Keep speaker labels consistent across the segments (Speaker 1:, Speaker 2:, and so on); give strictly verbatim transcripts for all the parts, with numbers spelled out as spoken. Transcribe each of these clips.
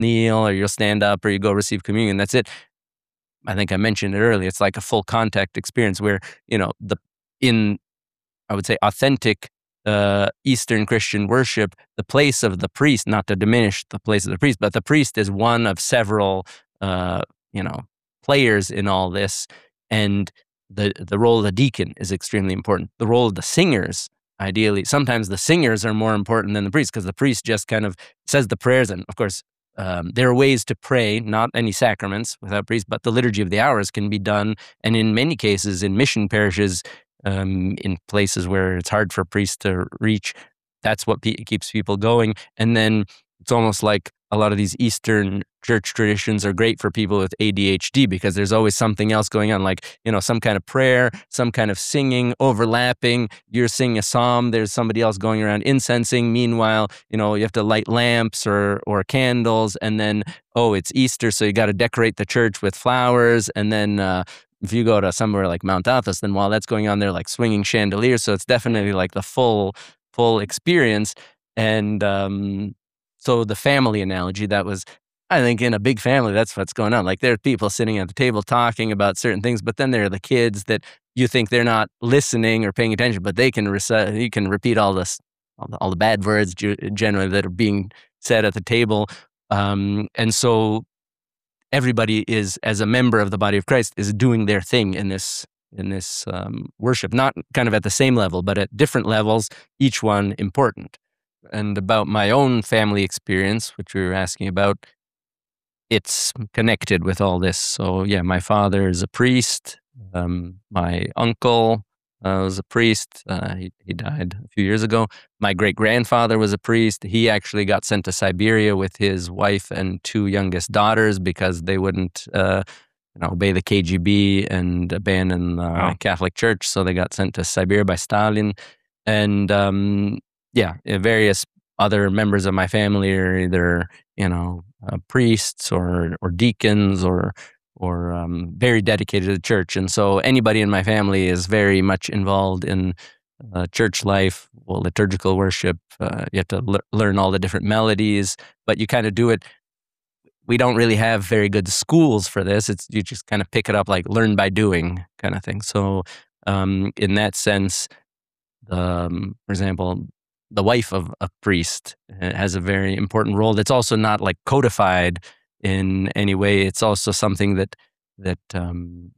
Speaker 1: kneel or you'll stand up or you go receive communion. That's it. I think I mentioned it earlier. It's like a full contact experience where, you know, the in, I would say, authentic uh, Eastern Christian worship, the place of the priest, not to diminish the place of the priest, but the priest is one of several, uh, you know, players in all this. And the the role of the deacon is extremely important. The role of the singers, ideally, sometimes the singers are more important than the priest because the priest just kind of says the prayers. And of course, um, there are ways to pray, not any sacraments without priest, but the liturgy of the hours can be done. And in many cases, in mission parishes, um, in places where it's hard for priests to reach, that's what pe- keeps people going. And then it's almost like a lot of these Eastern church traditions are great for people with A D H D because there's always something else going on, like, you know, some kind of prayer, some kind of singing, overlapping. You're singing a psalm, there's somebody else going around incensing. Meanwhile, you know, you have to light lamps or or candles, and then, oh, it's Easter, so you got to decorate the church with flowers. And then uh, if you go to somewhere like Mount Athos, then while that's going on, they're like swinging chandeliers. So it's definitely like the full, full experience. And um, so the family analogy, that was, I think, in a big family, that's what's going on. Like there are people sitting at the table talking about certain things, but then there are the kids that you think they're not listening or paying attention, but they can recite, you can repeat all this, all the, all the bad words generally that are being said at the table. Um, and so everybody is, as a member of the body of Christ, is doing their thing in this in this um, worship, not kind of at the same level, but at different levels, each one important. And about my own family experience, which we were asking about, it's connected with all this. So yeah, my father is a priest. Um, my uncle uh, was a priest. Uh, he, he died a few years ago. My great-grandfather was a priest. He actually got sent to Siberia with his wife and two youngest daughters because they wouldn't uh, you know, obey the K G B and abandon the
Speaker 2: Wow.
Speaker 1: Catholic Church. So they got sent to Siberia by Stalin. And um, yeah, various other members of my family are either, you know, uh, priests or or deacons or or um, very dedicated to the church. And so anybody in my family is very much involved in uh, church life, well, liturgical worship. Uh, you have to le- learn all the different melodies, but you kind of do it. We don't really have very good schools for this. It's you just kind of pick it up, like learn by doing kind of thing. So um, in that sense, um, for example, the wife of a priest has a very important role that's also not like codified in any way. It's also something that that um,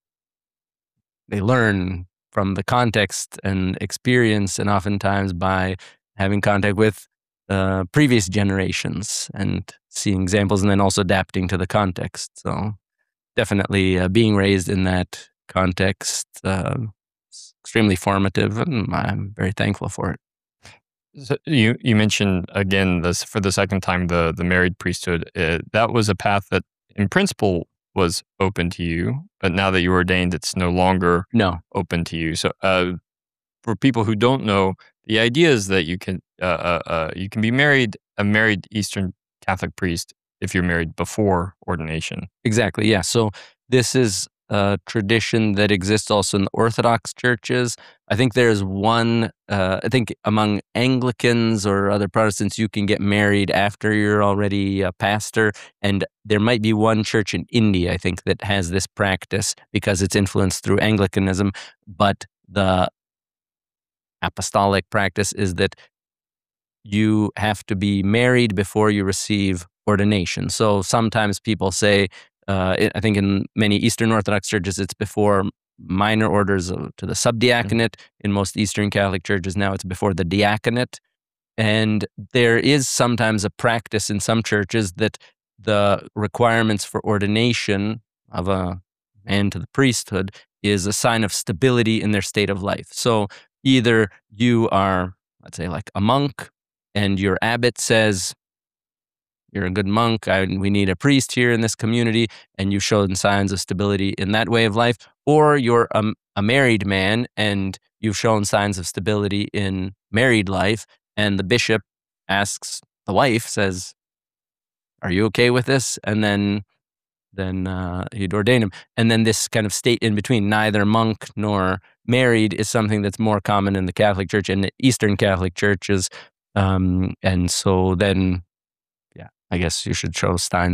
Speaker 1: they learn from the context and experience, and oftentimes by having contact with uh, previous generations and seeing examples, and then also adapting to the context. So definitely uh, being raised in that context uh, is extremely formative, and I'm very thankful for it.
Speaker 2: So you you mentioned again this for the second time the the married priesthood. Uh, that was a path that, in principle, was open to you, but now that you're ordained, it's no longer
Speaker 1: No,
Speaker 2: open to you. So, uh, for people who don't know, the idea is that you can uh, uh, uh, you can be married a married Eastern Catholic priest if you're married before ordination.
Speaker 1: exactly. Yeah. So this is a tradition that exists also in the Orthodox churches. I think there's one, uh, I think among Anglicans or other Protestants, you can get married after you're already a pastor. And there might be one church in India, I think, that has this practice because it's influenced through Anglicanism. But the apostolic practice is that you have to be married before you receive ordination. So sometimes people say, uh, I think in many Eastern Orthodox churches, it's before minor orders to the subdiaconate. In most Eastern Catholic churches now, it's before the diaconate. And there is sometimes a practice in some churches that the requirements for ordination of a man to the priesthood is a sign of stability in their state of life. So either you are, let's say, like a monk, and your abbot says, you're a good monk, I, we need a priest here in this community, and you've shown signs of stability in that way of life, or you're a, a married man, and you've shown signs of stability in married life, and the bishop asks the wife, says, are you okay with this? And then then uh, he'd ordain him. And then this kind of state in between, neither monk nor married, is something that's more common in the Catholic Church and Eastern Catholic churches. Um, and so then, yeah, I guess you should show Stein